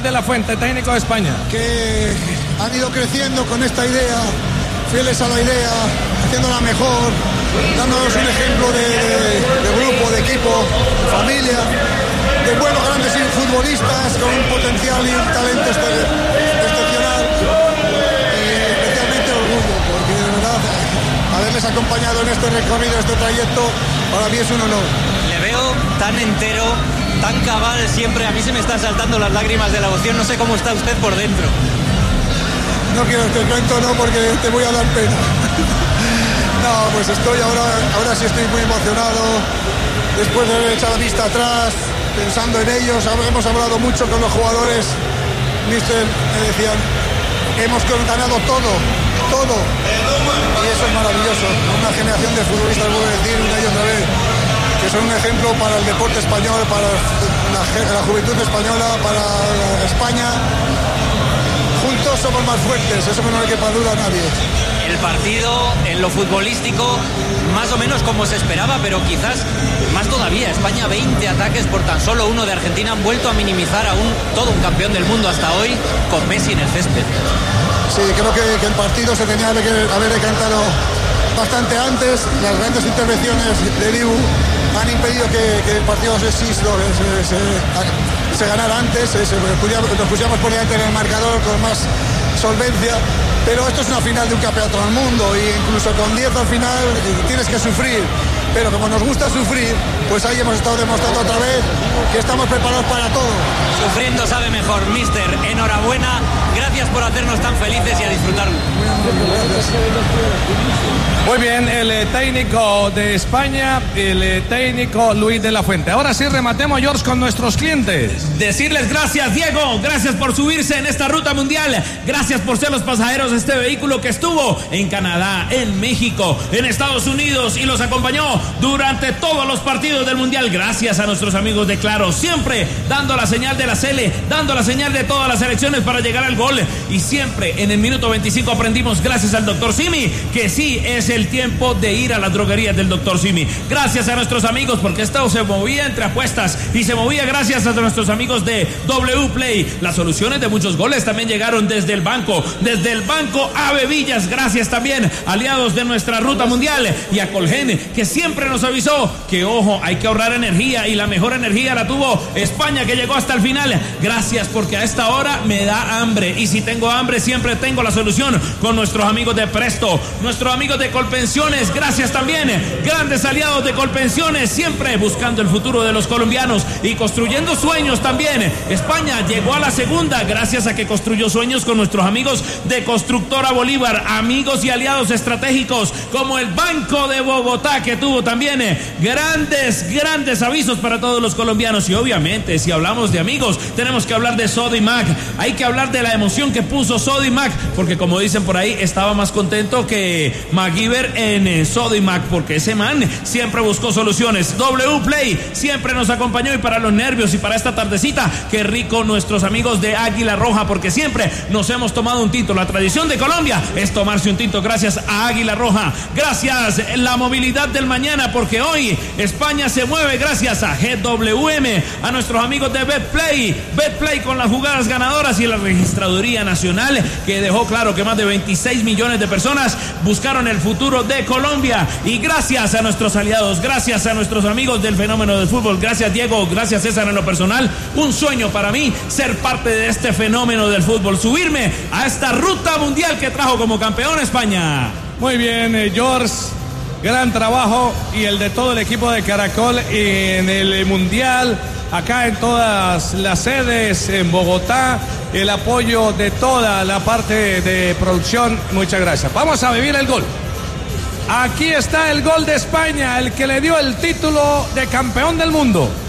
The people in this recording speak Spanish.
de la Fuente, técnico de España. Que han ido creciendo con esta idea, fieles a la idea, haciéndola mejor, dándonos un ejemplo de grupo, de equipo, de familia, de buenos grandes futbolistas con un potencial y un talento excepcional, y especialmente orgullo, porque de verdad haberles acompañado en este recorrido, este trayecto, para mí es un honor. Le veo tan entero, tan cabal siempre. A mí se me están saltando las lágrimas de la emoción. No sé cómo está usted por dentro. No quiero este cuento, no, porque te voy a dar pena. No, pues estoy ahora sí estoy muy emocionado. Después de haber echado la vista atrás, pensando en ellos, hemos hablado mucho con los jugadores. Mister, me decían, hemos ganado todo. Y eso es maravilloso. Una generación de futbolistas, voy a decir una y otra vez, que son un ejemplo para el deporte español, para la juventud española, para España. Juntos somos más fuertes, eso no le quepa duda a nadie. El partido, en lo futbolístico, más o menos como se esperaba, pero quizás más todavía. España, 20 ataques por tan solo uno de Argentina, han vuelto a minimizar a todo un campeón del mundo hasta hoy, con Messi en el césped. Sí, creo que el partido se tenía que haber decantado bastante antes. Las grandes intervenciones de Dibu han impedido que el partido se ganara antes, nos pusiéramos por delante en el marcador con más solvencia, pero esto es una final de un campeonato del mundo, y incluso con 10 al final tienes que sufrir, pero como nos gusta sufrir, pues ahí hemos estado demostrando otra vez que estamos preparados para todo. Sufriendo sabe mejor, mister. Enhorabuena, gracias por hacernos tan felices y a disfrutarlo. Muy bien, el técnico de España, el técnico Luis de la Fuente. Ahora sí rematemos, George, con nuestros clientes. Decirles gracias, Diego, gracias por subirse en esta ruta mundial, gracias por ser los pasajeros de este vehículo que estuvo en Canadá, en México, en Estados Unidos y los acompañó durante todos los partidos del mundial. Gracias a nuestros amigos de Claro, siempre dando la señal de la Sele, dando la señal de todas las selecciones para llegar al gol, y siempre en el minuto 25 aprendimos, gracias al Dr. Simi, que sí es el tiempo de ir a las droguerías del Dr. Simi. Gracias a nuestros amigos, porque esto se movía entre apuestas y se movía gracias a nuestros amigos de W Play. Las soluciones de muchos goles también llegaron desde el banco Ave Villas. Gracias también, aliados de nuestra ruta mundial, y a Colgen, que siempre nos avisó que ojo, hay que ahorrar energía, y la mejor energía la tuvo España, que llegó hasta el final. Gracias, porque a esta hora me da hambre, y si tengo hambre siempre tengo la solución con nuestros amigos de Presto, nuestros amigos de Colpensiones. Gracias también, grandes aliados de Colpensiones, siempre buscando el futuro de los colombianos y construyendo sueños también. España llegó a la segunda gracias a que construyó sueños con nuestros amigos de Constructora Bolívar, amigos y aliados estratégicos como el Banco de Bogotá, que tuvo también grandes avisos para todos los colombianos. Y obviamente, si hablamos de amigos, tenemos que hablar de Sodimac. Hay que hablar de la emoción que puso Sodimac, porque como dicen por ahí, estaba más contento que MacGyver en Sodimac, porque ese man siempre buscó soluciones. W Play siempre nos acompañó, y para los nervios y para esta tardecita, qué rico nuestros amigos de Águila Roja, porque siempre nos hemos tomado un tinto. La tradición de Colombia es tomarse un tinto gracias a Águila Roja. Gracias la movilidad del mañana, porque hoy España se mueve gracias a GWM, a nuestros amigos de BetPlay con las jugadas ganadoras, y la Registraduría Nacional, que dejó claro que más de 26 millones de personas buscaron el futuro de Colombia. Y gracias a nuestros aliados, gracias a nuestros amigos del fenómeno del fútbol. Gracias, Diego, gracias, César. En lo personal, un sueño para mí ser parte de este fenómeno del fútbol, subirme a esta ruta mundial que trajo como campeón España. Muy bien, George, gran trabajo, y el de todo el equipo de Caracol en el mundial, acá en todas las sedes, en Bogotá, el apoyo de toda la parte de producción. Muchas gracias. Vamos a vivir el gol. Aquí está el gol de España, el que le dio el título de campeón del mundo.